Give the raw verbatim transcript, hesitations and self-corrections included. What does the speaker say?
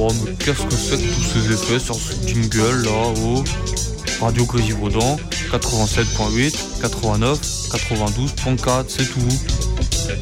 Bon, mais qu'est-ce que c'est que tous ces effets sur ce jingle là, oh Radio Grésivaudan, quatre-vingt-sept virgule huit, quatre-vingt-neuf, quatre-vingt-douze virgule quatre, c'est tout.